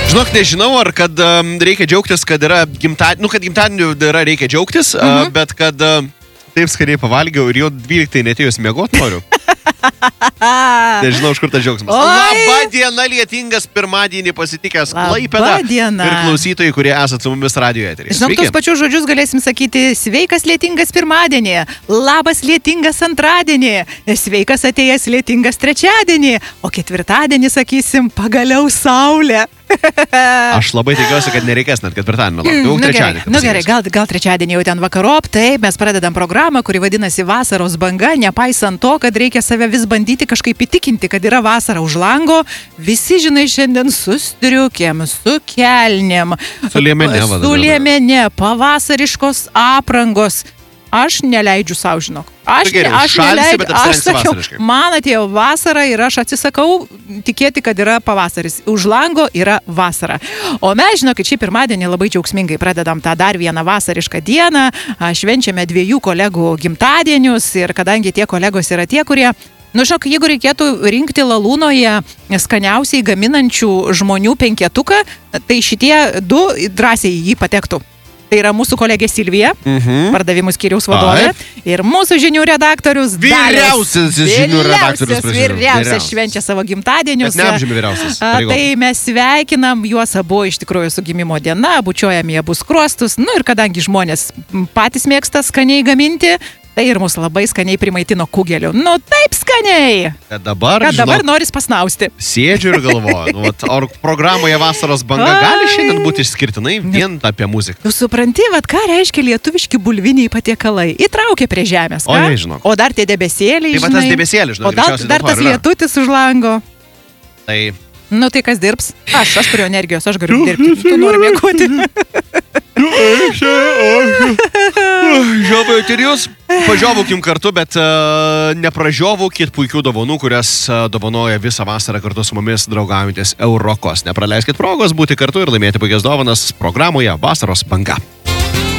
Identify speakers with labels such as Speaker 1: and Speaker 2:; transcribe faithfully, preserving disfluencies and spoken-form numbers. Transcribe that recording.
Speaker 1: Žinok, nežinau, ar kad um, reikia džiaugtis, kad yra gimtadienį, nu, kad gimtadienį yra reikia džiaugtis, mhm. uh, bet kad uh, taip skaniai pavalgiau ir jau dvyliktai netėjus miegot noriu. Nežinau, iš kur tas džiaugsmas.
Speaker 2: Oi.
Speaker 1: Labą dieną, lietingas pirmadienį pasitikęs Klaipėdą ir klausytojai, kurie esat su mumis radijo eteryje.
Speaker 2: Žinom, tos pačius žodžius galėsim sakyti: sveikas lietingas pirmadienį, labas lietingas antradienį, sveikas atėjęs lietingas trečiadienį, o ketvirtadienį sakysim pagaliau saulė.
Speaker 1: Aš labai tikiuosi, kad nereikės net ketvirtadienį. Mm, jau
Speaker 2: nu
Speaker 1: trečiadienį.
Speaker 2: Gerai, nu gerai, gal, gal trečiadienį jau ten vakarop, taip, mes pradedam programą, kuri vadinasi Vasaros banga, nepaisant to, kad reikia save vis bandyti kažkaip įtikinti, kad yra vasara už lango. Visi, žinai, šiandien su striukėm, su kelnėm,
Speaker 1: su liemenė,
Speaker 2: su liemenė, pavasariškos aprangos. Aš neleidžiu savo, žinok. Aš,
Speaker 1: geriau,
Speaker 2: aš
Speaker 1: šalsi,
Speaker 2: neleidžiu, aš sakiau, man atėjo vasara ir aš atsisakau tikėti, kad yra pavasaris. Už lango yra vasara. O mes, žinok, šį pirmadienį labai džiaugsmingai pradedam tą dar vieną vasarišką dieną. Švenčiame dviejų kolegų gimtadienius ir kadangi tie kolegos yra tie, kurie... Nu, žinok, jeigu reikėtų rinkti Lalūnoje skaniausiai gaminančių žmonių penketuką, tai šitie du drąsiai jį patektų. Tai yra mūsų kolegė Silvija, mhm. pardavimų skyriaus vadovė, Ai. ir mūsų žinių redaktorius
Speaker 1: Vyriausias žinių redaktorius.
Speaker 2: Vyriausias švenčia savo gimtadienius.
Speaker 1: Bet neamžiumi vyriausias.
Speaker 2: Tai mes sveikinam juos abu iš tikrųjų su gimimo diena, bučiuojam jie bus kruostus. Nu ir kadangi žmonės patys mėgsta skaniai gaminti, tai ir mus labai skaniai primaitino kugeliu. Nu taip skaniai.
Speaker 1: Kad dabar,
Speaker 2: kad dabar
Speaker 1: žinok,
Speaker 2: noris pasnausti.
Speaker 1: Sėdžiu ir galvoju, nu, vat, ar programoje Vasaros banga gali šiandien būti išskirtinai vien apie muziką.
Speaker 2: Tu supranti, vat, ką reiškia lietuviški bulviniai patiekalai? Įtraukia prie žemės.
Speaker 1: O, ne, žinok.
Speaker 2: O dar tie debesėliai,
Speaker 1: žinai. Taip, tas debesėlis, žinai.
Speaker 2: O dar, dar tas lietutis už lango.
Speaker 1: Tai...
Speaker 2: Nu tai kas dirbs? Aš, aš turiu energijos, aš galiu dirbti. Tu nori mėgoti.
Speaker 1: Žiovojot ir jūs, pažiovukim kartu, bet uh, nepražiovukit puikių dovanų, kurias uh, dovanoja visą vasarą kartu su mumis draugaujantis Eurokos. Nepraleiskit progos būti kartu ir laimėti puikias dovanas programoje Vasaros banga.